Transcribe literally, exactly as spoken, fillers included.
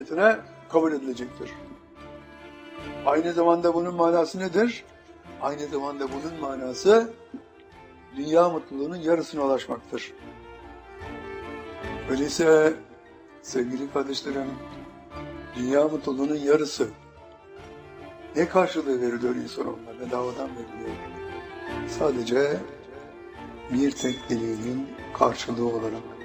hürmetine kabul edilecektir. Aynı zamanda bunun manası nedir? Aynı zamanda bunun manası dünya mutluluğunun yarısına ulaşmaktır. Öyleyse sevgili kardeşlerim, dünya mutluluğunun yarısı ne karşılığı veriliyor insanoğluna? Bedavadan veriliyor. Sadece bir tek dileğinin karşılığı olarak.